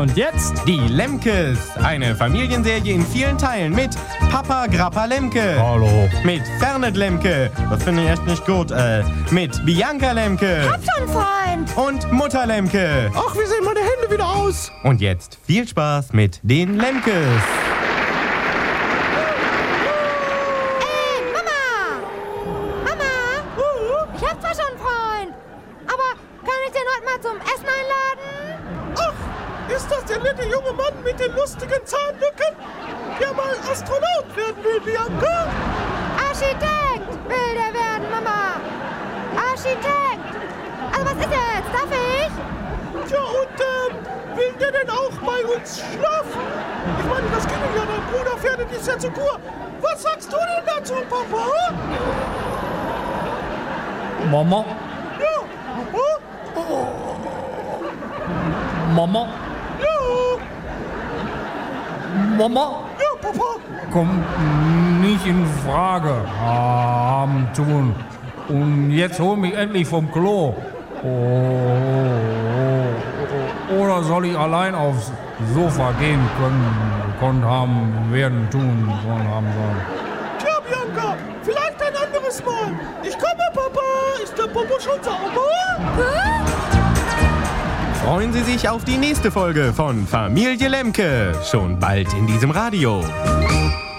Und jetzt? Die Lemkes, eine Familienserie in vielen Teilen mit Papa Grappa Lemke. Hallo. Mit Fernet Lemke, das finde ich echt nicht gut. Mit Bianca Lemke. Hab schon, Freund. Und Mutter Lemke. Ach, wie sehen meine Hände wieder aus? Und jetzt viel Spaß mit den Lemkes. Ey, Mama! Mama! Ich hab zwar schon einen Freund, aber kann ich den heute mal zum Essen einladen? Ach, ist das der nette junge Mann mit den lustigen Zahnlücken? Der mal Astronaut werden will, Bianca? Architekt will der werden, Mama. Architekt. Also was ist jetzt? Darf ich? Tja, und will der denn auch bei uns schlafen? Ich meine, das Kind ja, dein Bruder Fernet ist ja zur Kur. Was sagst du denn dazu, Papa? Mama? Ja, Papa? Mama? Ja, Mama? ja, Papa. Kommt nicht in Frage. Haben tun. Und jetzt hol mich endlich vom Klo. Oder soll ich allein aufs Sofa gehen können haben, werden, tun, sollen, haben sollen? Tja, Bianca, vielleicht ein anderes Mal. Ich komme, Papa. Ist der Popo schon sauber? Freuen Sie sich auf die nächste Folge von Familie Lemke. Schon bald in diesem Radio.